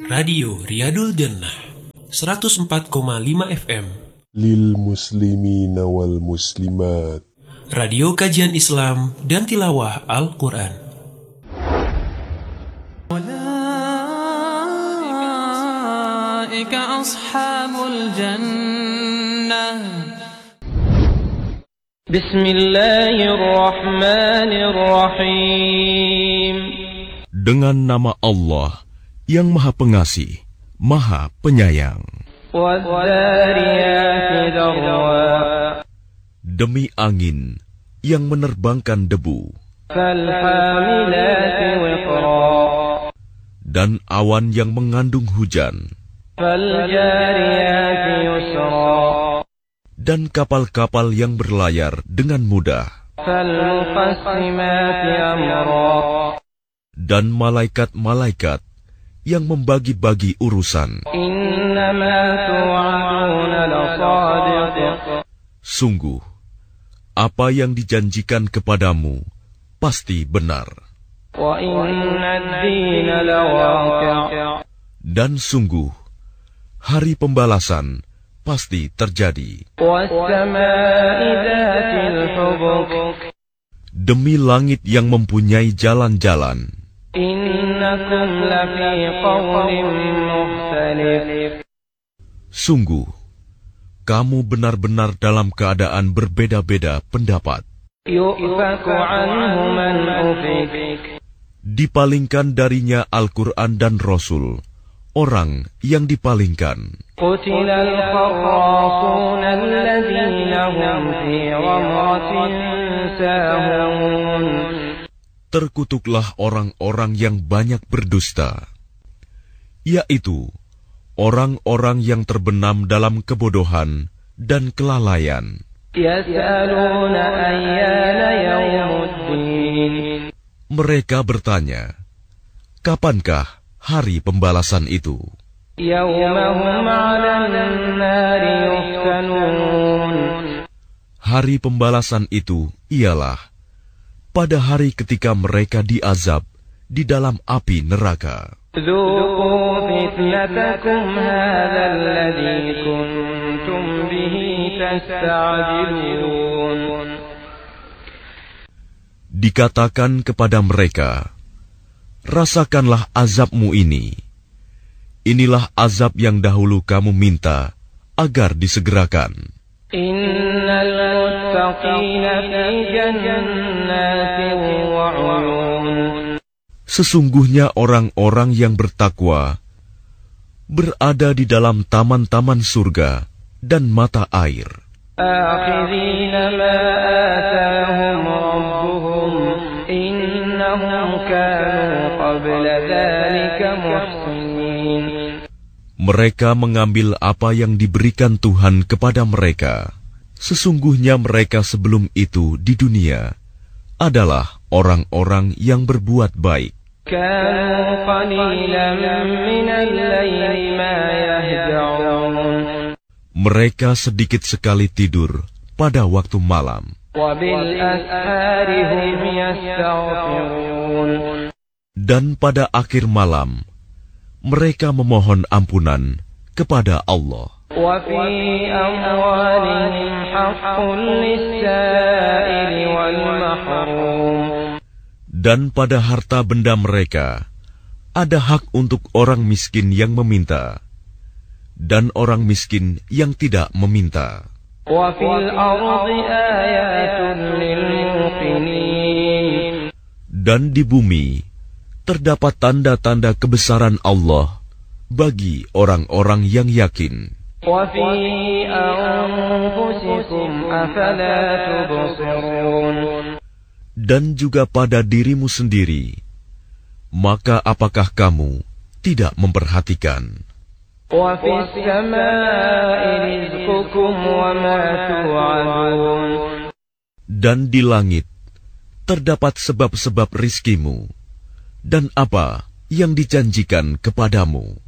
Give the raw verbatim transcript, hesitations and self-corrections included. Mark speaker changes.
Speaker 1: Radio Riyadul Jannah seratus empat koma lima F M
Speaker 2: Lil muslimina wal muslimat.
Speaker 1: Radio kajian Islam dan tilawah Al-Quran.
Speaker 3: Ulaika ashabul jannah. Bismillahirrahmanirrahim.
Speaker 4: Dengan nama Allah yang Maha Pengasih, Maha Penyayang. Demi angin yang menerbangkan debu, dan awan yang mengandung hujan, dan kapal-kapal yang berlayar dengan mudah, dan malaikat-malaikat yang membagi-bagi urusan. Sungguh, apa yang dijanjikan kepadamu pasti benar. Dan sungguh, hari pembalasan pasti terjadi. Demi langit yang mempunyai jalan-jalan, sungguh, kamu benar-benar dalam keadaan berbeda-beda pendapat. Dipalingkan darinya Al-Quran dan Rasul, orang yang dipalingkan. Terkutuklah orang-orang yang banyak berdusta, yaitu orang-orang yang terbenam dalam kebodohan dan kelalaian. Mereka bertanya, kapankah hari pembalasan itu? Hari pembalasan itu ialah pada hari ketika mereka diazab di dalam api neraka. Dikatakan kepada mereka, rasakanlah azabmu ini. Inilah azab yang dahulu kamu minta agar disegerakan. Sesungguhnya orang-orang yang bertakwa berada di dalam taman-taman surga dan mata air. Mereka mengambil apa yang diberikan Tuhan kepada mereka. Sesungguhnya mereka sebelum itu di dunia adalah orang-orang yang berbuat baik. Mereka sedikit sekali tidur pada waktu malam. Dan pada akhir malam, mereka memohon ampunan kepada Allah. Dan pada harta benda mereka, ada hak untuk orang miskin yang meminta, dan orang miskin yang tidak meminta. Dan di bumi, terdapat tanda-tanda kebesaran Allah bagi orang-orang yang yakin. Dan juga pada dirimu sendiri, maka apakah kamu tidak memperhatikan? Dan di langit terdapat sebab-sebab rizkimu dan apa yang dijanjikan kepadamu.